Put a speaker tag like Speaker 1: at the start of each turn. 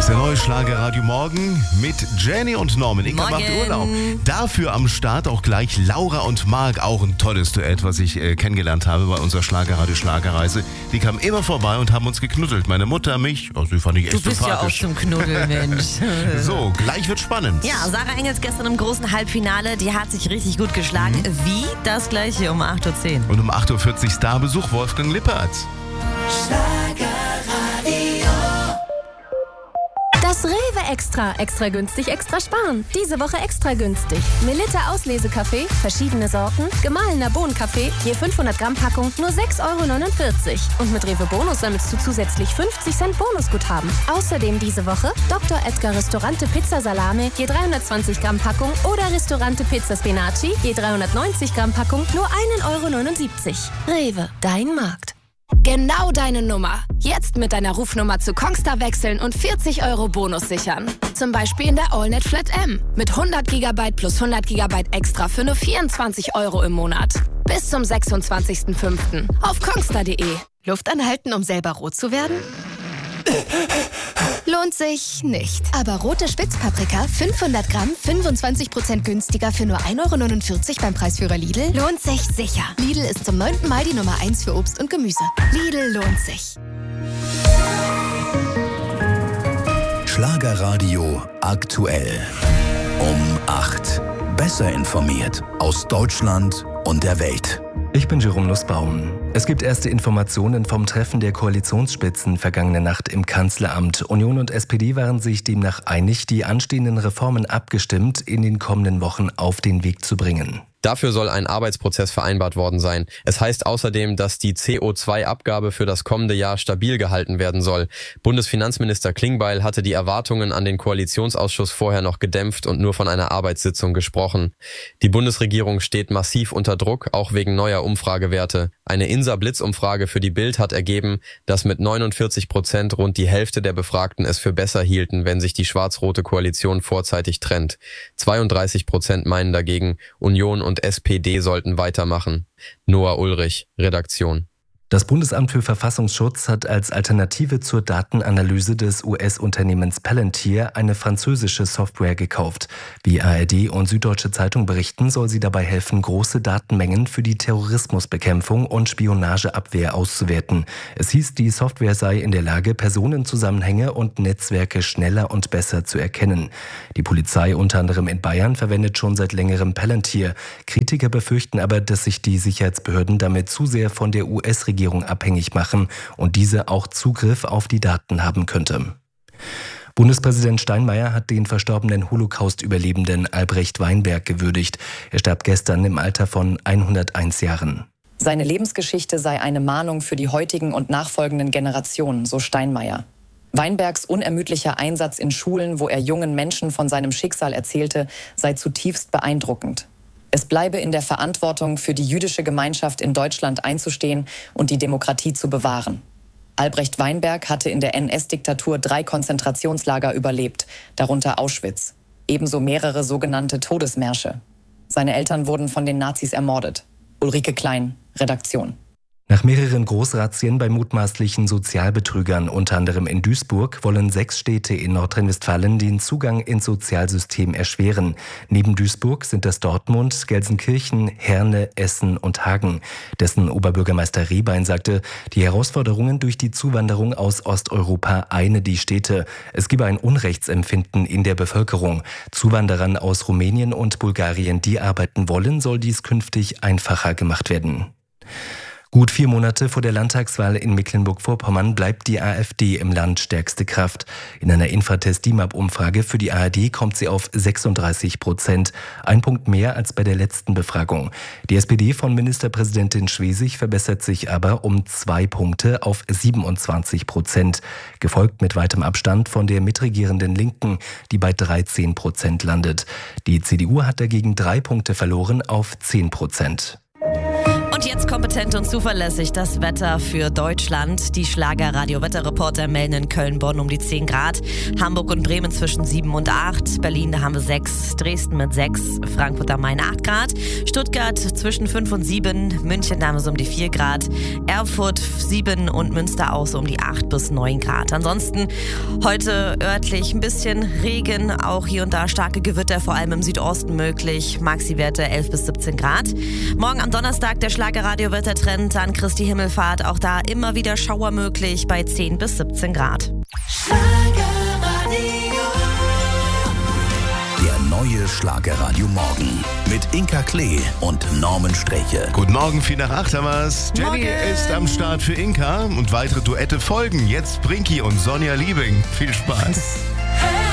Speaker 1: der neue Schlagerradio Morgen mit Jenny und Norman. Inga macht Urlaub. Dafür am Start auch gleich Laura und Marc. Auch ein tolles Duett, was ich kennengelernt habe bei unserer Schlagerradio Schlagerreise. Die kamen immer vorbei und haben uns geknuddelt. Meine Mutter, mich. Also die fand ich echt sympathisch.
Speaker 2: Du bist ja auch zum Knuddeln, Mensch.
Speaker 1: So, gleich wird spannend.
Speaker 2: Ja, Sarah Engels gestern im großen Halbfinale. Die hat sich richtig gut geschlagen. Wie? Das gleiche um 8.10 Uhr.
Speaker 1: Und um 8.40 Uhr Starbesuch Wolfgang Lippert.
Speaker 3: Das Rewe Extra günstig, extra sparen. Diese Woche extra günstig. Melitta Auslesekaffee, verschiedene Sorten, gemahlener Bohnenkaffee, je 500 Gramm Packung, nur 6,49 Euro. Und mit Rewe Bonus sammelst du zusätzlich 50 Cent Bonusguthaben. Außerdem diese Woche Dr. Edgar Ristorante Pizza Salame, je 320 Gramm Packung oder Ristorante Pizza Spinaci, je 390 Gramm Packung, nur 1,79 Euro. Rewe, dein Markt. Genau deine Nummer. Jetzt mit deiner Rufnummer zu Kongstar wechseln und 40 Euro Bonus sichern. Zum Beispiel in der AllNet Flat M. Mit 100 GB plus 100 GB extra für nur 24 Euro im Monat. Bis zum 26.05. auf kongstar.de.
Speaker 4: Luft anhalten, um selber rot zu werden? Lohnt sich nicht. Aber rote Spitzpaprika, 500 Gramm, 25% günstiger für nur 1,49 Euro beim Preisführer Lidl, lohnt sich sicher. Lidl ist zum 9. Mal die Nummer 1 für Obst und Gemüse. Lidl lohnt sich.
Speaker 5: Schlagerradio aktuell. Um 8. Besser informiert aus Deutschland und der Welt.
Speaker 6: Ich bin Jerome Nussbaum. Es gibt erste Informationen vom Treffen der Koalitionsspitzen vergangene Nacht im Kanzleramt. Union und SPD waren sich demnach einig, die anstehenden Reformen abgestimmt in den kommenden Wochen auf den Weg zu bringen.
Speaker 7: Dafür soll ein Arbeitsprozess vereinbart worden sein. Es heißt außerdem, dass die CO2-Abgabe für das kommende Jahr stabil gehalten werden soll. Bundesfinanzminister Klingbeil hatte die Erwartungen an den Koalitionsausschuss vorher noch gedämpft und nur von einer Arbeitssitzung gesprochen. Die Bundesregierung steht massiv unter Druck, auch wegen neuer Umfragewerte. Eine INSA-Blitzumfrage für die Bild hat ergeben, dass mit 49% rund die Hälfte der Befragten es für besser hielten, wenn sich die schwarz-rote Koalition vorzeitig trennt. 32% meinen dagegen, Union und SPD sollten weitermachen. Noah Ulrich, Redaktion.
Speaker 6: Das Bundesamt für Verfassungsschutz hat als Alternative zur Datenanalyse des US-Unternehmens Palantir eine französische Software gekauft. Wie ARD und Süddeutsche Zeitung berichten, soll sie dabei helfen, große Datenmengen für die Terrorismusbekämpfung und Spionageabwehr auszuwerten. Es hieß, die Software sei in der Lage, Personenzusammenhänge und Netzwerke schneller und besser zu erkennen. Die Polizei, unter anderem in Bayern, verwendet schon seit längerem Palantir. Kritiker befürchten aber, dass sich die Sicherheitsbehörden damit zu sehr von der US-Regierung abhängig machen und diese auch Zugriff auf die Daten haben könnte. Bundespräsident Steinmeier hat den verstorbenen Holocaust-Überlebenden Albrecht Weinberg gewürdigt. Er starb gestern im Alter von 101 Jahren.
Speaker 8: Seine Lebensgeschichte sei eine Mahnung für die heutigen und nachfolgenden Generationen, so Steinmeier. Weinbergs unermüdlicher Einsatz in Schulen, wo er jungen Menschen von seinem Schicksal erzählte, sei zutiefst beeindruckend. Es bleibe in der Verantwortung, für die jüdische Gemeinschaft in Deutschland einzustehen und die Demokratie zu bewahren. Albrecht Weinberg hatte in der NS-Diktatur 3 Konzentrationslager überlebt, darunter Auschwitz. Ebenso mehrere sogenannte Todesmärsche. Seine Eltern wurden von den Nazis ermordet. Ulrike Klein, Redaktion.
Speaker 6: Nach mehreren Großrazzien bei mutmaßlichen Sozialbetrügern, unter anderem in Duisburg, wollen 6 Städte in Nordrhein-Westfalen den Zugang ins Sozialsystem erschweren. Neben Duisburg sind das Dortmund, Gelsenkirchen, Herne, Essen und Hagen. Dessen Oberbürgermeister Rehbein sagte, die Herausforderungen durch die Zuwanderung aus Osteuropa eine die Städte. Es gebe ein Unrechtsempfinden in der Bevölkerung. Zuwanderern aus Rumänien und Bulgarien, die arbeiten wollen, soll dies künftig einfacher gemacht werden. Gut 4 Monate vor der Landtagswahl in Mecklenburg-Vorpommern bleibt die AfD im Land stärkste Kraft. In einer Infratest-DIMAP-Umfrage für die ARD kommt sie auf 36%, 1 Punkt mehr als bei der letzten Befragung. Die SPD von Ministerpräsidentin Schwesig verbessert sich aber um 2 Punkte auf 27%, gefolgt mit weitem Abstand von der mitregierenden Linken, die bei 13% landet. Die CDU hat dagegen 3 Punkte verloren auf 10%.
Speaker 2: Und jetzt kompetent und zuverlässig das Wetter für Deutschland. Die Schlager-Radio-Wetterreporter melden in Köln, Bonn um die 10 Grad. Hamburg und Bremen zwischen 7 und 8. Berlin, da haben wir 6. Dresden mit 6. Frankfurt am Main 8 Grad. Stuttgart zwischen 5 und 7. München, da haben wir so um die 4 Grad. Erfurt 7 und Münster auch so um die 8 bis 9 Grad. Ansonsten heute örtlich ein bisschen Regen, auch hier und da starke Gewitter, vor allem im Südosten möglich. Maxi-Werte 11 bis 17 Grad. Morgen am Donnerstag der Schlagerradio-Wettertrend an Christi Himmelfahrt. Auch da immer wieder Schauer möglich bei 10 bis 17 Grad.
Speaker 5: Der neue Schlagerradio Morgen mit Inka Klee und Norman Streche.
Speaker 1: Guten Morgen, 4 nach 8 haben wir's. Jenny ist am Start für Inka und weitere Duette folgen. Jetzt Brinky und Sonja Liebing. Viel Spaß.